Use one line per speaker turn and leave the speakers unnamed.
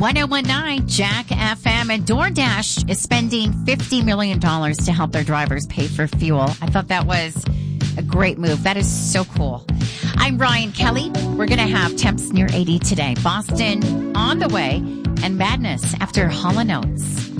1019 Jack FM, and DoorDash is spending $50 million to help their drivers pay for fuel. I thought that was a great move. That is so cool. I'm Ryan Kelly. We're going to have temps near 80 today. Boston on the way, and madness after Hall & Oates.